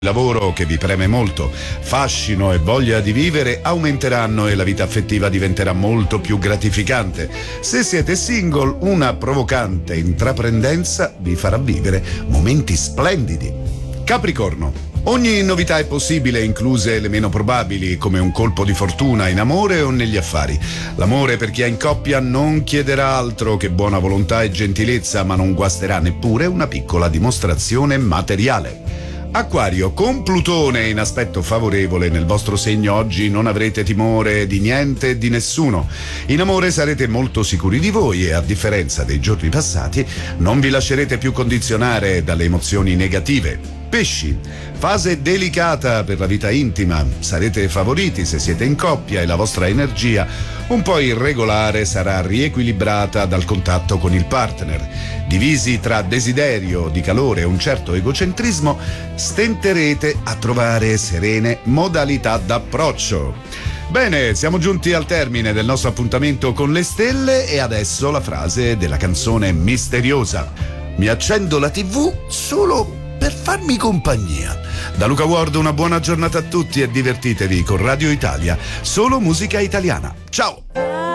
Lavoro che vi preme molto, fascino e voglia di vivere aumenteranno e la vita affettiva diventerà molto più gratificante. Se siete single, una provocante intraprendenza vi farà vivere momenti splendidi. Capricorno. Ogni novità è possibile, incluse le meno probabili, come un colpo di fortuna in amore o negli affari. L'amore per chi è in coppia non chiederà altro che buona volontà e gentilezza, ma non guasterà neppure una piccola dimostrazione materiale. Acquario, con Plutone in aspetto favorevole nel vostro segno oggi non avrete timore di niente e di nessuno. In amore sarete molto sicuri di voi e, a differenza dei giorni passati, non vi lascerete più condizionare dalle emozioni negative. Pesci, fase delicata per la vita intima, sarete favoriti se siete in coppia e la vostra energia, un po' irregolare, sarà riequilibrata dal contatto con il partner. Divisi tra desiderio di calore e un certo egocentrismo, stenterete a trovare serene modalità d'approccio. Bene, siamo giunti al termine del nostro appuntamento con le stelle e adesso la frase della canzone misteriosa. Mi accendo la TV solo per farmi compagnia. Da Luca Ward una buona giornata a tutti e divertitevi con Radio Italia, solo musica italiana. Ciao!